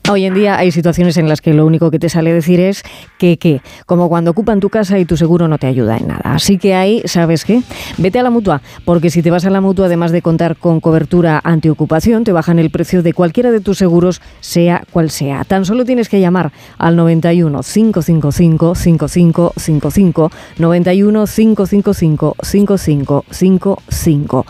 Hoy en día hay situaciones en las que lo único que te sale decir es que, como cuando ocupan tu casa y tu seguro no te ayuda en nada. Así que ahí, ¿sabes qué? Vete a la Mutua, porque si te vas a la Mutua, además de contar con cobertura antiocupación, te bajan el precio de cualquiera de tus seguros, sea cual sea. Tan solo tienes que llamar al 91 555 5555, 91 555 5555.